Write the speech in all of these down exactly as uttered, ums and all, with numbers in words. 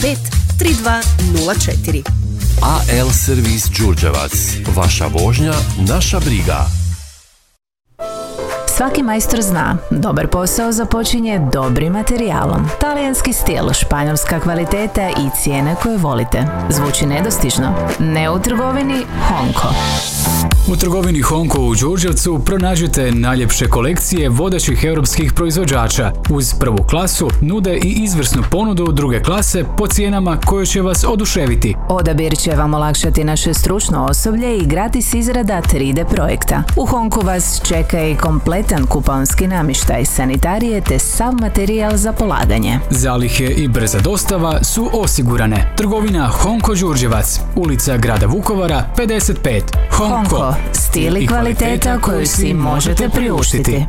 pet tri dva nula četiri. A L Servis Đurđevac. Vaša vožnja, naša briga. Svaki majstor zna, dobar posao započinje dobrim materijalom. Talijanski stil, španjolska kvaliteta i cijene koje volite. Zvuči nedostižno? Ne u trgovini Honko. U trgovini Honko u Đurđevcu pronađite najljepše kolekcije vodećih europskih proizvođača. Uz prvu klasu nude i izvrsnu ponudu druge klase po cijenama koje će vas oduševiti. Odabir će vam olakšati naše stručno osoblje i gratis izrada tri D projekta. U Honku vas čeka i kompletan kuponski namještaj, sanitarije te sav materijal za polaganje. Zalihe i brza dostava su osigurane. Trgovina Honko Đurđevac, ulica grada Vukovara pedeset pet. Honko, Honko, stil i kvaliteta koju si možete priuštiti.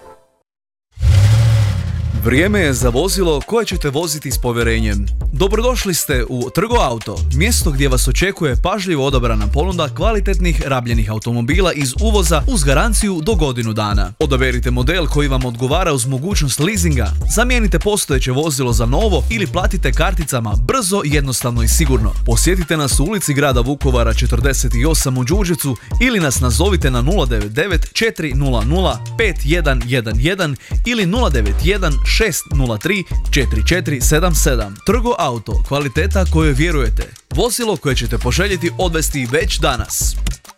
Vrijeme je za vozilo koje ćete voziti s povjerenjem. Dobrodošli ste u Trgo Auto, mjesto gdje vas očekuje pažljivo odabrana ponuda kvalitetnih rabljenih automobila iz uvoza uz garanciju do godinu dana. Odaberite model koji vam odgovara uz mogućnost leasinga, zamijenite postojeće vozilo za novo ili platite karticama brzo, jednostavno i sigurno. Posjetite nas u ulici grada Vukovara četrdeset osam u Đurđevcu ili nas nazovite na nula devet devet četiri nula nula pet jedan jedan jedan ili nula devet jedan šest nula tri četiri četiri sedam sedam. Trgo Auto, kvaliteta kojoj vjerujete. Vozilo koje ćete poželjeti odvesti već danas.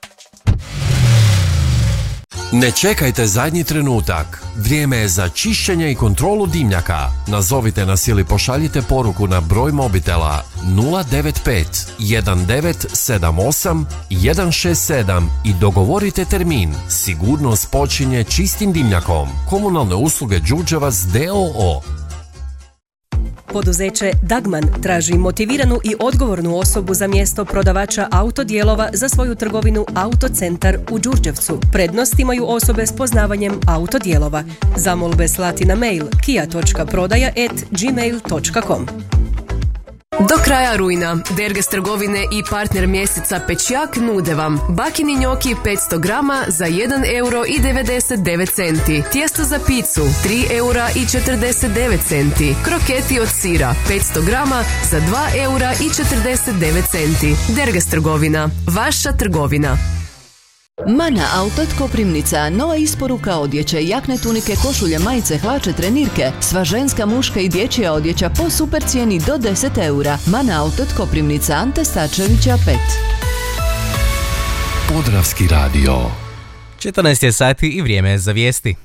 Ne čekajte zadnji trenutak. Vrijeme je za čišćenje i kontrolu dimnjaka. Nazovite nas ili pošaljite poruku na broj mobitela nula devet pet jedan devet sedam osam jedan šest sedam i dogovorite termin. Sigurnost počinje čistim dimnjakom. Komunalne usluge Đurđevac d o o. Poduzeće Dagman traži motiviranu i odgovornu osobu za mjesto prodavača autodijelova za svoju trgovinu Autocentar u Đurđevcu. Prednost imaju osobe s poznavanjem autodijelova. Zamolbe slati na mail kia točka prodaja at gmail točka com. Do kraja rujna Derges trgovine i partner mjeseca Pečjak nude vam bakini njoki petsto grama za jedan euro i devedeset devet centi, tijesto za picu tri eura i četrdeset devet centi, kroketi od sira petsto grama za dva eura i četrdeset devet centi. Derges trgovina, vaša trgovina. Mana Outlet Koprivnica, nova isporuka odjeće, jakne, tunike, košulje, majice, hlače, trenirke, sva ženska, muška i dječja odjeća po super cijeni do deset eura. Mana Outlet Koprivnica, Ante Starčevića pet. Podravski radio. četrnaest je sati i vrijeme je za vijesti.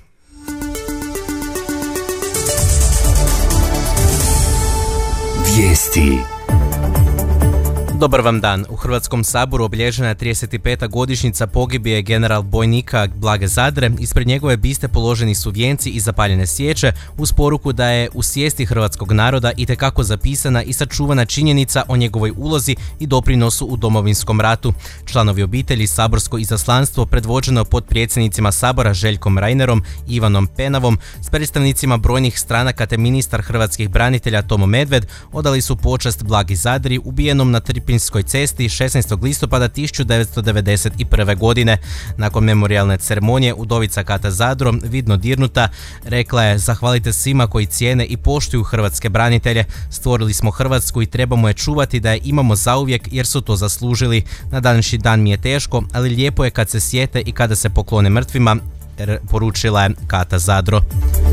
Vijesti. Dobar vam dan. U Hrvatskom saboru obilježena je trideset peta godišnjica pogibije general bojnika Blage Zadre. Ispred njegove biste položeni su vijenci i zapaljene svijeće uz poruku da je u svijesti hrvatskog naroda itekako zapisana i sačuvana činjenica o njegovoj ulozi i doprinosu u Domovinskom ratu. Članovi obitelji saborsko izaslanstvo predvođeno potpredsjednicima Sabora Željkom Reinerom i Ivanom Penavom s predstavnicima brojnih stranaka te ministar hrvatskih branitelja Tomo Medved odali su počast Blagi Zadri ubijenom na Tripinjskoj cesti šesnaestog listopada tisuću devetsto devedeset prve. godine. Nakon memorijalne ceremonije udovica Kata Zadro, vidno dirnuta, rekla je: zahvalite svima koji cijene i poštuju hrvatske branitelje. Stvorili smo Hrvatsku i trebamo je čuvati da je imamo zauvijek jer su to zaslužili. Na današnji dan mi je teško, ali lijepo je kad se sjete i kada se poklone mrtvima, poručila je Kata Zadro.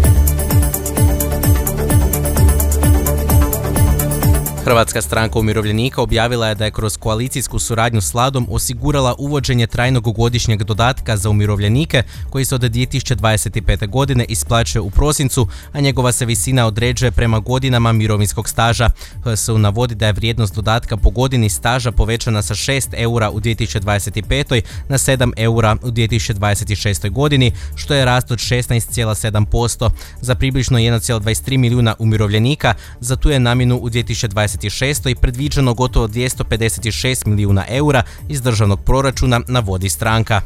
Hrvatska stranka umirovljenika objavila je da je kroz koalicijsku suradnju s Vladom osigurala uvođenje trajnog godišnjeg dodatka za umirovljenike koji se od dvije tisuće dvadeset pete. godine isplaćuje u prosincu, a njegova se visina određuje prema godinama mirovinskog staža. H S U navodi da je vrijednost dodatka po godini staža povećana sa šest eura u dvije tisuće dvadeset petoj. na sedam eura u dvije tisuće dvadeset šestoj. godini, što je rast od šesnaest zarez sedam posto. Za približno jedan zarez dvadeset tri milijuna umirovljenika za tu je namjenu u dvije tisuće dvadeset šestoj. predviđeno gotovo dvjesto pedeset šest milijuna eura iz državnog proračuna, navodi stranka.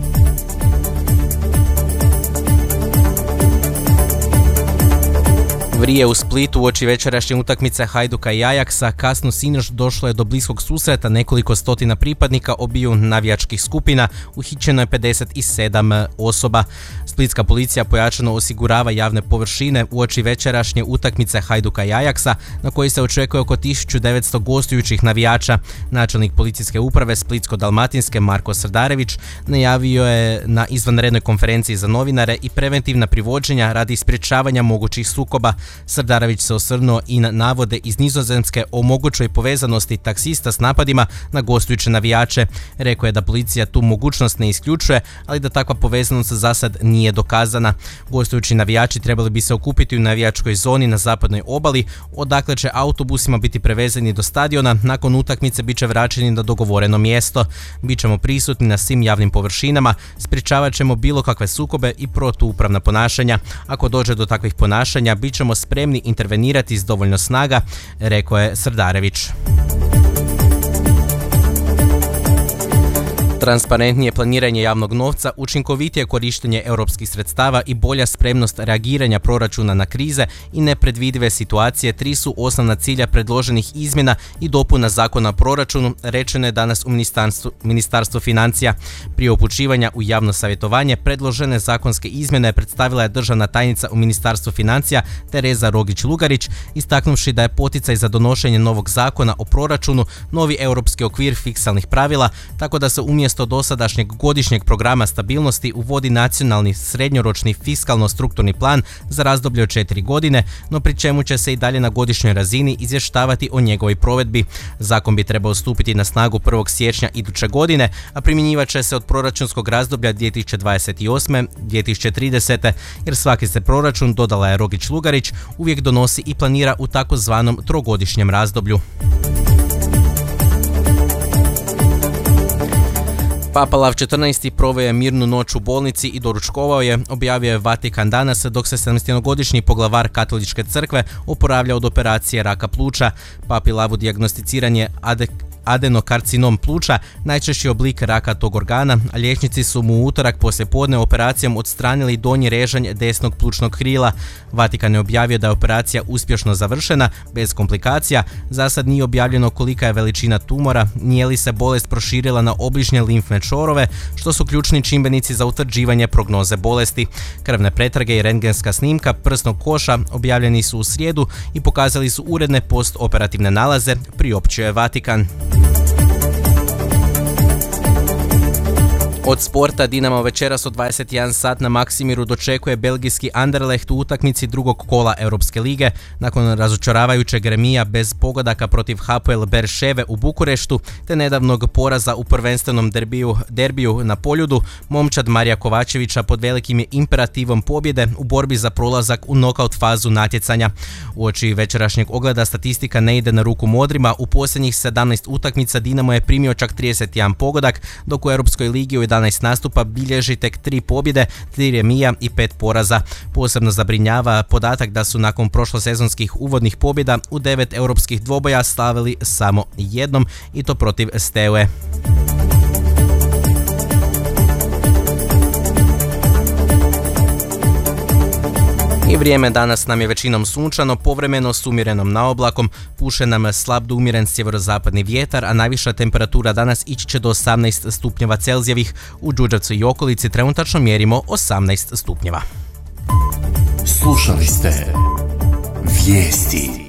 Vrije u Splitu uoči večerašnje utakmice Hajduka i Ajaksa kasno sinoć došlo je do bliskog susreta nekoliko stotina pripadnika obiju navijačkih skupina, uhićeno je pedeset sedam osoba. Splitska policija pojačano osigurava javne površine uoči večerašnje utakmice Hajduka i Ajaksa, na koji se očekuje oko tisuću devetsto gostujućih navijača. Načelnik policijske uprave Splitsko-dalmatinske Marko Srdarević najavio je na izvanrednoj konferenciji za novinare i preventivna privođenja radi sprječavanja mogućih sukoba. Srdarević se osvrnuo i na navode iz Nizozemske o mogućoj povezanosti taksista s napadima na gostujuće navijače. Rekao je da policija tu mogućnost ne isključuje, ali da takva povezanost za sad nije dokazana. Gostujući navijači trebali bi se okupiti u navijačkoj zoni na zapadnoj obali, odakle će autobusima biti prevezeni do stadiona, nakon utakmice bit će vraćeni na dogovoreno mjesto. Bićemo prisutni na svim javnim površinama, sprječavat ćemo bilo kakve sukobe i protuupravna ponašanja. Ako dođe do takvih ponašanja, bit ćemo spremni intervenirati s dovoljno snaga, rekao je Srdarević. Transparentnije planiranje javnog novca, učinkovitije korištenje europskih sredstava i bolja spremnost reagiranja proračuna na krize i nepredvidive situacije tri su osnovna cilja predloženih izmjena i dopuna zakona o proračunu, rečeno je danas u Ministarstvu, Ministarstvu financija. Prije upućivanja u javno savjetovanje predložene zakonske izmjene predstavila je državna tajnica u Ministarstvu financija Tereza Rogić-Lugarić, istaknuvši da je poticaj za donošenje novog zakona o proračunu novi europski okvir fiskalnih pravila, tako da se umjesto Umjesto dosadašnjeg godišnjeg programa stabilnosti uvodi nacionalni srednjoročni fiskalno-strukturni plan za razdoblje od četiri godine, no pri čemu će se i dalje na godišnjoj razini izvještavati o njegovoj provedbi. Zakon bi trebao stupiti na snagu prvog siječnja iduće godine, a primjenjivat će se od proračunskog razdoblja dvije tisuće dvadeset osme do dvije tisuće tridesete. jer svaki se proračun, dodala je Rogić-Lugarić, uvijek donosi i planira u takozvanom trogodišnjem razdoblju. Papa Lav četrnaesti proveo je mirnu noć u bolnici i doručkovao je, objavio je Vatikan danas, dok se sedamnaestogodišnji poglavar Katoličke crkve oporavlja od operacije raka pluća. Papi Lavu dijagnosticiran je adek adenokarcinom pluća, najčešći oblik raka tog organa, a liječnici su mu u utorak poslijepodne operacijom odstranili donji režanj desnog plućnog krila. Vatikan je objavio da je operacija uspješno završena, bez komplikacija. Za sad nije objavljeno kolika je veličina tumora, nije li se bolest proširila na obližnje limfne čvorove, što su ključni čimbenici za utvrđivanje prognoze bolesti. Krvne pretrage i rentgenska snimka prsnog koša objavljeni su u srijedu i pokazali su uredne postoperativne nalaze, priopćio je Vatikan. Od sporta Dinamo večeras od dvadeset jedan sat na Maksimiru dočekuje belgijski Anderlecht u utakmici drugog kola Europske lige. Nakon razočaravajućeg remija bez pogodaka protiv Hapoel Berševe u Bukureštu te nedavnog poraza u prvenstvenom derbiju, derbiju na Poljudu, momčad Marija Kovačevića pod velikim je imperativom pobjede u borbi za prolazak u nokaut fazu natjecanja. Uoči večerašnjeg ogleda statistika ne ide na ruku modrima. U posljednjih sedamnaest utakmica Dinamo je primio čak trideset jedan pogodak, dok u Europskoj ligi u jedanaest nastupa bilježi tek tri pobjede, tri remija i pet poraza. Posebno zabrinjava podatak da su nakon prošlosezonskih uvodnih pobjeda u devet europskih dvoboja slavili samo jednom, i to protiv Steaue. I vrijeme danas nam je većinom sunčano, povremeno s umjerenom naoblakom, puše nam slab do umjeren sjeverozapadni vjetar, a najviša temperatura danas ići će do osamnaest stupnjeva Celzijevih. U Đurđevcu i okolici trenutačno mjerimo osamnaest stupnjeva. Slušali ste Vijesti.